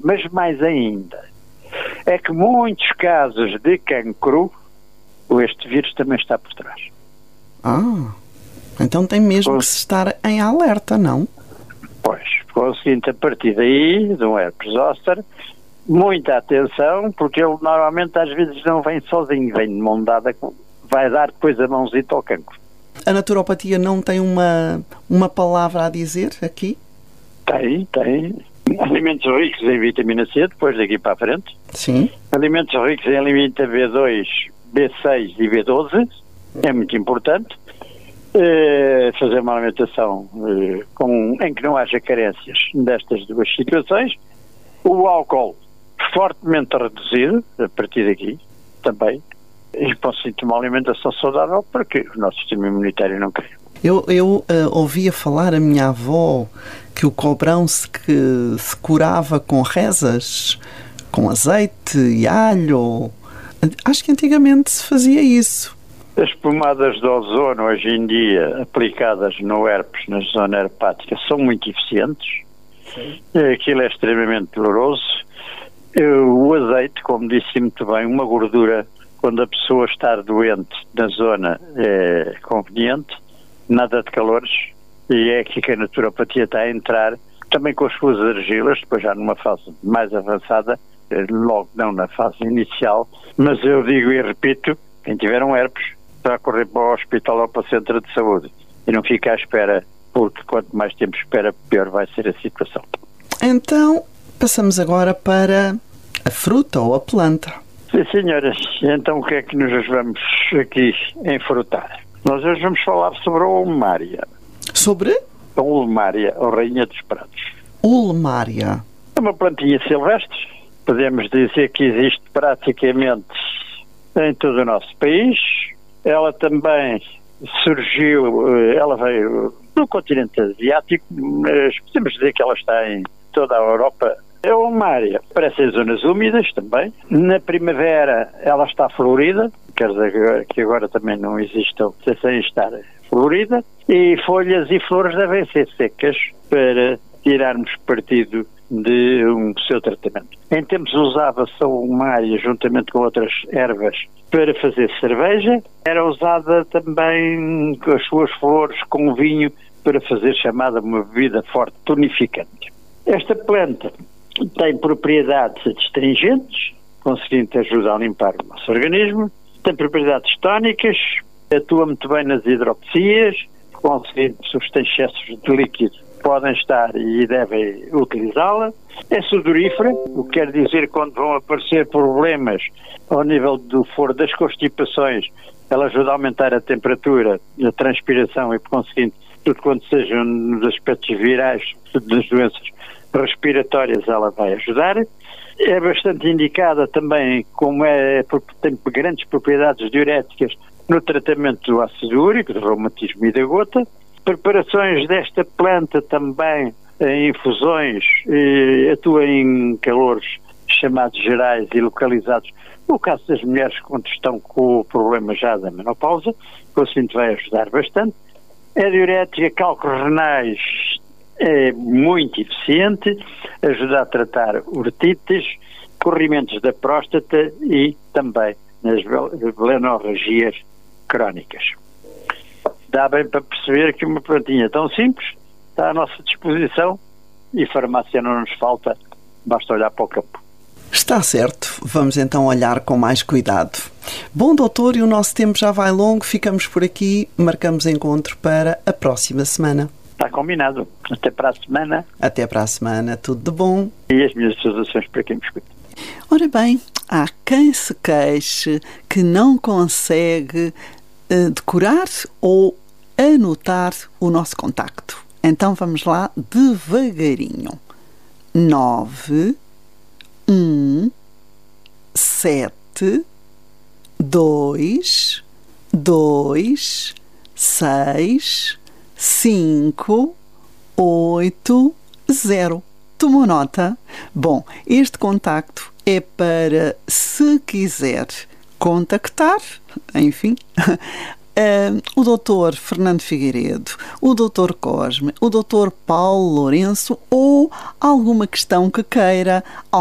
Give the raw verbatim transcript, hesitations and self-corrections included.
Mas mais ainda, é que muitos casos de cancro, este vírus também está por trás. Ah, então tem mesmo Pois. que se estar em alerta, não? Pois, com o seguinte, a partir daí, de um herpes zoster, muita atenção, porque ele normalmente às vezes não vem sozinho, vem de mão dada, vai dar depois a mãozita ao cancro. A naturopatia não tem uma, uma palavra a dizer aqui? Tem, tem. Alimentos ricos em vitamina C, depois daqui para a frente. Sim. Alimentos ricos em vitamina B dois, B seis e B doze, é muito importante. Uh, fazer uma alimentação uh, com, em que não haja carências destas duas situações. O álcool fortemente reduzido, a partir daqui, também. E posso tomar uma alimentação saudável para que o nosso sistema imunitário não caia. Eu, eu uh, ouvia falar a minha avó que o cobrão se, que se curava com rezas, com azeite e alho. Acho que antigamente se fazia isso. As pomadas de ozono, hoje em dia, aplicadas no herpes, na zona herpática, são muito eficientes. Sim. Aquilo é extremamente doloroso. O azeite, como disse muito bem, uma gordura, quando a pessoa está doente na zona, é conveniente. Nada de calores. E é aqui que a naturopatia está a entrar, também com as suas argilas, depois já numa fase mais avançada, logo não na fase inicial. Mas eu digo e repito, quem tiver um herpes, está a correr para o hospital ou para o centro de saúde e não fica à espera, porque quanto mais tempo espera, pior vai ser a situação. Então, passamos agora para a fruta ou a planta. Sim, senhoras. Então, o que é que nos vamos aqui enfrutar? Nós hoje vamos falar sobre a ulmária. Sobre? A ulmária, a rainha dos pratos. Ulmária. É uma plantinha silvestre. Podemos dizer que existe praticamente em todo o nosso país. Ela também surgiu, ela veio no continente asiático, mas podemos dizer que ela está em toda a Europa. É uma área, aparece em zonas úmidas também. Na primavera ela está florida, quer dizer que agora também não existam sem estar florida, e folhas e flores devem ser secas para tirarmos partido de um seu tratamento. Em tempos usava-se a ulmária juntamente com outras ervas para fazer cerveja. Era usada também com as suas flores com vinho para fazer chamada uma bebida forte, tonificante. Esta planta tem propriedades astringentes, conseguindo ajudar a limpar o nosso organismo. Tem propriedades tónicas, atua muito bem nas hidroxias, conseguindo se os excessos de líquido podem estar e devem utilizá-la. É sudorífera, o que quer dizer que quando vão aparecer problemas ao nível do foro das constipações, ela ajuda a aumentar a temperatura, a transpiração e, por conseguinte, tudo quanto sejam nos aspectos virais das doenças respiratórias, ela vai ajudar. É bastante indicada também, como é, tem grandes propriedades diuréticas no tratamento do ácido úrico, do reumatismo e da gota. Preparações desta planta também em infusões, eh, atua em calores chamados gerais e localizados. No caso das mulheres que estão com o problema já da menopausa, o assunto vai ajudar bastante. A diurética, cálculos renais, é muito eficiente, ajuda a tratar urtites, corrimentos da próstata e também nas blenorragias crónicas. Dá bem para perceber que uma plantinha tão simples está à nossa disposição e farmácia não nos falta, basta olhar para o campo. Está certo, vamos então olhar com mais cuidado. Bom, doutor, e o nosso tempo já vai longo, ficamos por aqui, marcamos encontro para a próxima semana. Está combinado. Até para a semana. Até para a semana, tudo de bom. E as minhas saudações para quem me escuta. Ora bem, há quem se queixe que não consegue uh, decorar ou anotar o nosso contacto. Então vamos lá devagarinho. nove, um, sete, dois, dois, seis, cinco, oito, zero. Tomou nota? Bom, este contacto é para, se quiser contactar, enfim, uh, o doutor Fernando Figueiredo, o doutor Cosme, o doutor Paulo Lourenço ou alguma questão que queira